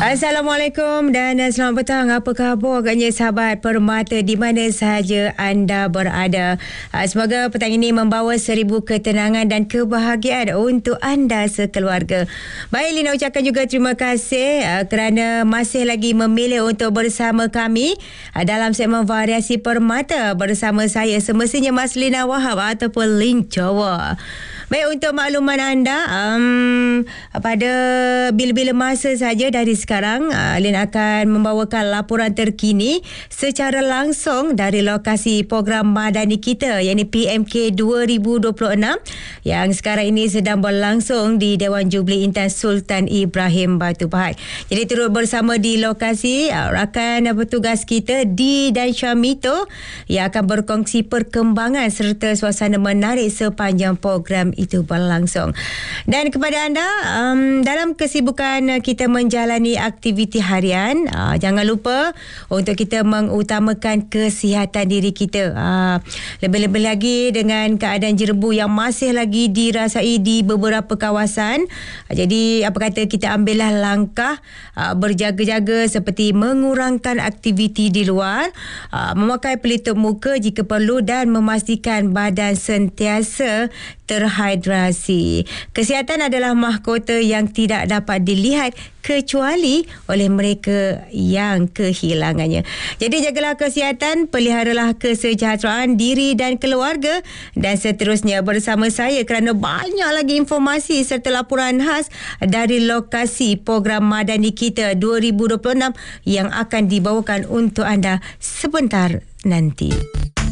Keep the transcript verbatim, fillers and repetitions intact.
Assalamualaikum dan selamat petang. Apa khabar agaknya sahabat Permata di mana sahaja anda berada. Semoga petang ini membawa seribu ketenangan dan kebahagiaan untuk anda sekeluarga. Baik, Lina ucapkan juga terima kasih kerana masih lagi memilih untuk bersama kami dalam segmen Variasi Permata bersama saya semestinya Mas Lina Wahab ataupun Lin Jawa. Baik, untuk makluman anda, um, pada bila-bila masa saja dari sekarang, uh, Lin akan membawakan laporan terkini secara langsung dari lokasi program madani kita, yakni P M K dua ribu dua puluh enam yang sekarang ini sedang berlangsung di Dewan Jubli Intan Sultan Ibrahim Batu Pahat. Jadi turut bersama di lokasi uh, rakan petugas kita Di dan Syamito yang akan berkongsi perkembangan serta suasana menarik sepanjang program itu berlangsung. Dan kepada anda, um, dalam kesibukan kita menjalani aktiviti harian, uh, jangan lupa untuk kita mengutamakan kesihatan diri kita. Uh, lebih-lebih lagi dengan keadaan jerebu yang masih lagi dirasai di beberapa kawasan. Uh, jadi apa kata kita ambillah langkah uh, berjaga-jaga seperti mengurangkan aktiviti di luar, uh, memakai pelitup muka jika perlu dan memastikan badan sentiasa terhidrasi. Kesihatan adalah mahkota yang tidak dapat dilihat kecuali oleh mereka yang kehilangannya. Jadi jagalah kesihatan, peliharalah kesejahteraan diri dan keluarga dan seterusnya bersama saya kerana banyak lagi informasi serta laporan khas dari lokasi program madani kita dua ribu dua puluh enam yang akan dibawakan untuk anda sebentar nanti.